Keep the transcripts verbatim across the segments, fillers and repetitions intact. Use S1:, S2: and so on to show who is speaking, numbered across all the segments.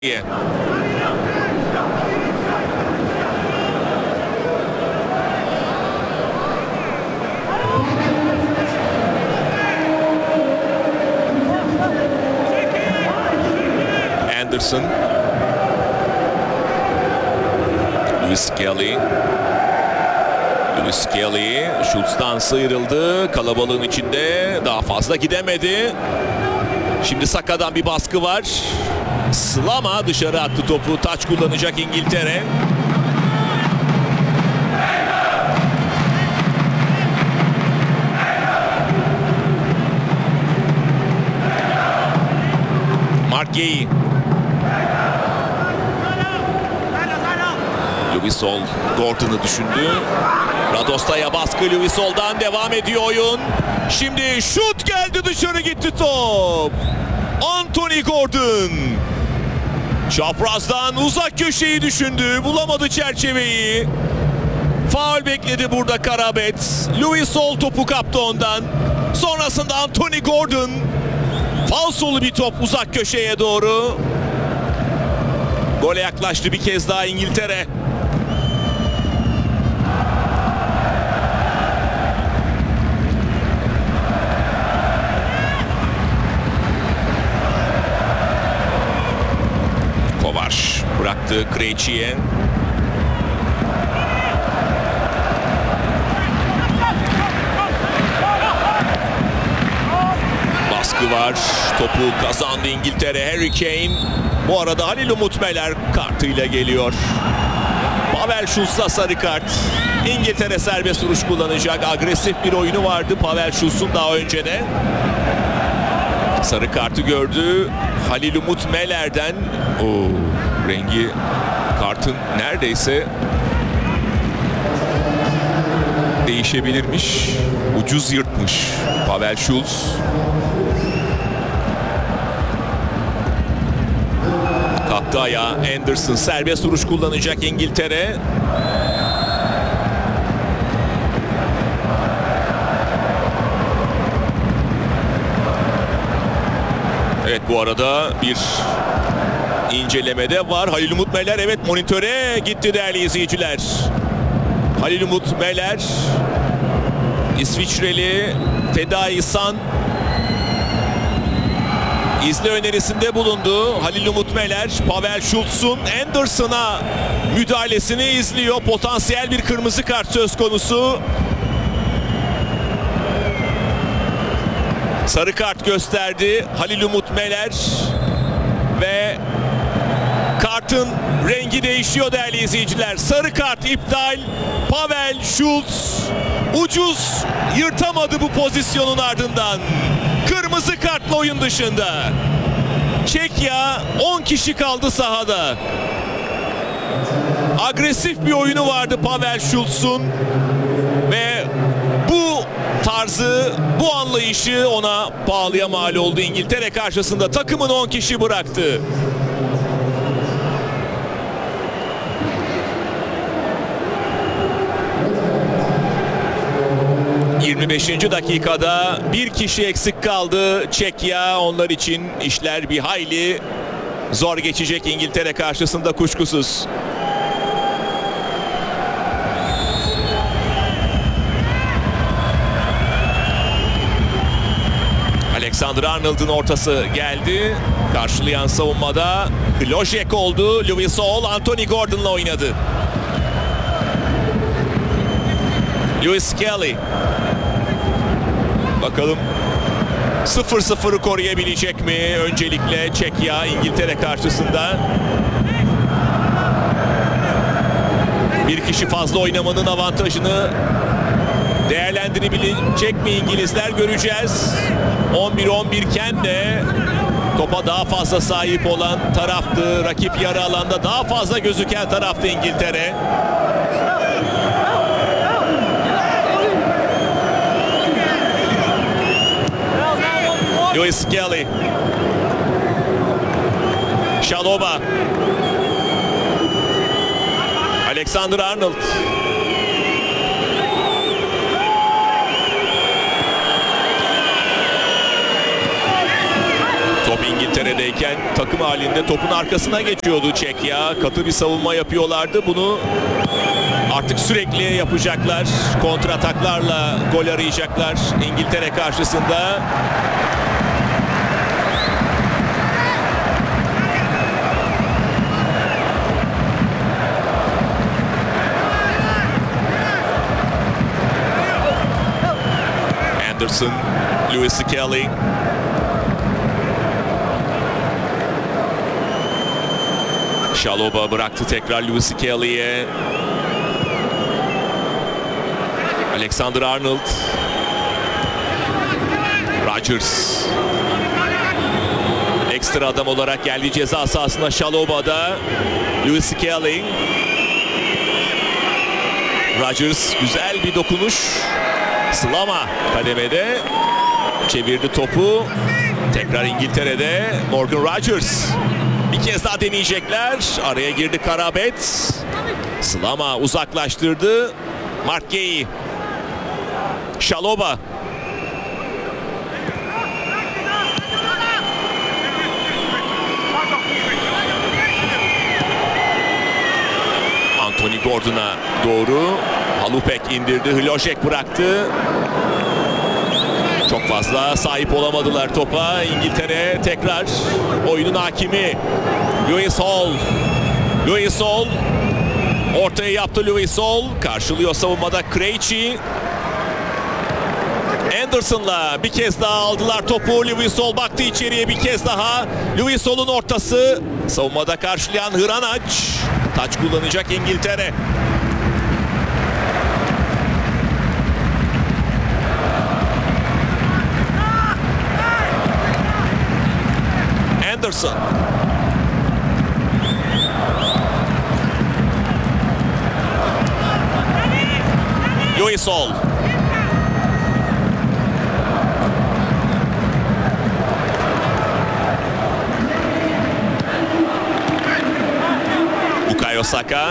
S1: Yeah. Anderson. Lewis Kelly. Lewis Kelly Schultz'tan sıyrıldı. Kalabalığın içinde daha fazla gidemedi. Şimdi Saka'dan bir baskı var. Slama dışarı attı topu. Taç kullanacak İngiltere. Mark Gay. Lewis Hall Gordon'ı düşündü. Radosta'ya baskı. Lewis Hall'dan devam ediyor oyun. Şimdi şut geldi, dışarı gitti top. Anthony Gordon. Çaprazdan uzak köşeyi düşündü. Bulamadı çerçeveyi. Faul bekledi burada Karabet. Lewis Hall topu kaptı ondan. Sonrasında Anthony Gordon. Falsolu bir top uzak köşeye doğru. Gole yaklaştı bir kez daha İngiltere. Kovac bıraktı Krejci'ye. Baskı var. Topu kazandı İngiltere. Harry Kane. Bu arada Halil Umut Meler kartıyla geliyor. Pavel Schultz'a sarı kart. İngiltere serbest vuruş kullanacak. Agresif bir oyunu vardı Pavel Schultz'un daha önce de. Sarı kartı gördü Halil Umut Meler'den. Oo, rengi kartın neredeyse değişebilirmiş. Ucuz yırtmış Pavel Schultz. Kalktı ayağa Anderson. Serbest vuruş kullanacak İngiltere. Evet, bu arada bir incelemede var. Halil Umut Meler evet monitöre gitti değerli izleyiciler. Halil Umut Meler, İsviçreli Fedai San izle önerisinde bulundu. Halil Umut Meler, Pavel Schultz'un Anderson'a müdahalesini izliyor. Potansiyel bir kırmızı kart söz konusu. Sarı kart gösterdi Halil Umut Meler ve kartın rengi değişiyor değerli izleyiciler. Sarı kart iptal. Pavel Schultz ucuz yırtamadı bu pozisyonun ardından. Kırmızı kartla oyun dışında. Çekya on kişi kaldı sahada. Agresif bir oyunu vardı Pavel Schultz'un ve bu tarzı, bu anlayışı ona pahalıya mal oldu. İngiltere karşısında takımın on kişi bıraktı. yirmi beşinci dakikada bir kişi eksik kaldı Çekya. Onlar için işler bir hayli zor geçecek İngiltere karşısında kuşkusuz. Alexander-Arnold'un ortası geldi. Karşılayan savunmada Glojek oldu. Lewis Hall Anthony Gordon'la oynadı. Lewis Kelly. Bakalım sıfır sıfırı koruyabilecek mi? Öncelikle Çekya İngiltere karşısında. Bir kişi fazla oynamanın avantajını değerlendirebilecek mi İngilizler, göreceğiz. on bir on bir iken de topa daha fazla sahip olan taraftı. Rakip yarı alanda daha fazla gözüken taraftı İngiltere. Lewis Kelly. Şaloba. Alexander-Arnold. Top Top İngiltere'deyken takım halinde topun arkasına geçiyordu Çekya. Katı bir savunma yapıyorlardı. Bunu artık sürekli yapacaklar. Kontrataklarla gol arayacaklar İngiltere karşısında. Anderson, Lewis Skelly. Chalobah bıraktı tekrar Lewis Skelly'ye. Alexander Arnold. Rodgers. Ekstra adam olarak geldi ceza sahasına Chalobah'da. Lewis Skelly. Rodgers güzel bir dokunuş. Slama kademede çevirdi topu. Tekrar İngiltere'de Morgan Rodgers. Bir kez daha deneyecekler. Araya girdi Karabet. Slama uzaklaştırdı. Mark Gay. Chalobah. Anthony Gordon'a doğru. Halupek indirdi. Hlojek bıraktı. Çok fazla sahip olamadılar topa. İngiltere tekrar oyunun hakimi. Lewis Hall. Lewis Hall. Ortaya yaptı Lewis Hall. Karşılıyor savunmada Krejci. Anderson'la bir kez daha aldılar topu. Lewis Hall baktı içeriye bir kez daha. Lewis Hall'un ortası. Savunmada karşılayan Hranac. Taç kullanacak İngiltere. Anderson. Lewis Hall. Bukayo Saka.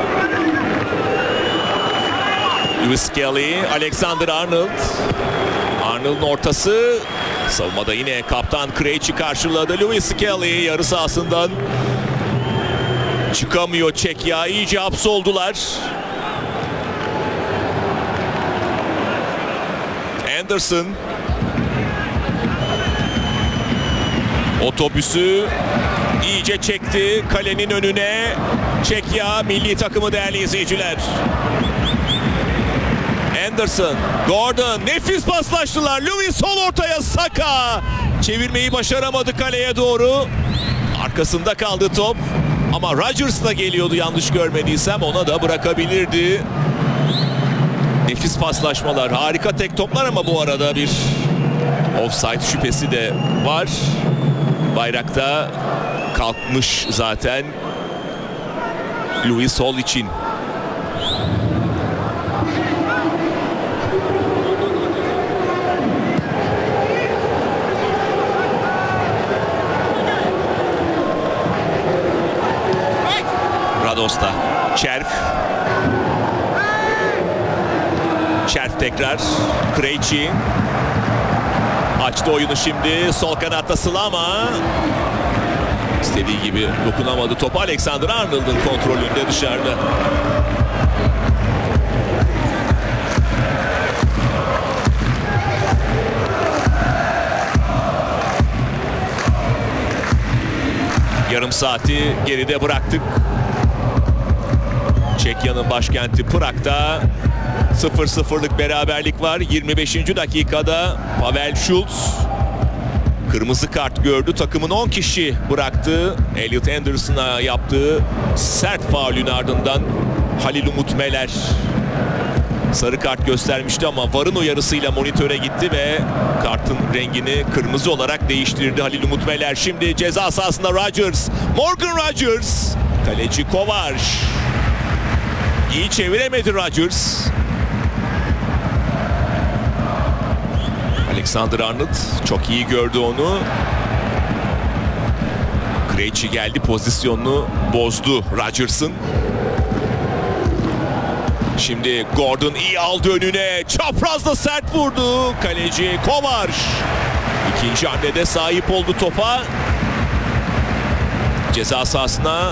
S1: Lewis Skelly. Alexander Arnold. Arnold'un ortası. Savunmada yine kaptan Krejci karşıladı. Lewis Skelly yarı sahasından çıkamıyor Çekya. İyice hapsoldular. Anderson. Otobüsü iyice çekti kalenin önüne. Çekya milli takımı değerli izleyiciler. Anderson, Gordon, nefis paslaştılar. Lewis Hall ortaya, Saka çevirmeyi başaramadı kaleye doğru. Arkasında kaldı top. Ama Rodgers da geliyordu yanlış görmediysem, ona da bırakabilirdi. Nefis paslaşmalar, harika tek toplar ama bu arada bir offside şüphesi de var. Bayrakta kalkmış zaten Lewis Hall için. Radosta, Çerf. Çerf tekrar. Krejci. Açtı oyunu şimdi. Sol kanatta Slama. İstediği gibi dokunamadı topa. Alexander Arnold'un kontrolünde dışarıda. Yarım saati geride bıraktık. Çekya'nın başkenti Prag'da sıfır sıfırlık beraberlik var. yirmi beşinci dakikada Pavel Schulz kırmızı kart gördü. Takımın on kişi bıraktı. Elliot Anderson'a yaptığı sert faulün ardından Halil Umut Meler sarı kart göstermişti ama VAR'ın uyarısıyla monitöre gitti ve kartın rengini kırmızı olarak değiştirdi Halil Umut Meler. Şimdi ceza sahasında Rodgers. Morgan Rodgers. Kaleci Kovar. İyi çeviremedi Rodgers. Alexander Arnold çok iyi gördü onu. Krejci geldi, pozisyonunu bozdu Rodgers'ın. Şimdi Gordon iyi aldı önüne. Çaprazda sert vurdu. Kaleci Kovar İkinci hamlede sahip oldu topa. Ceza sahasına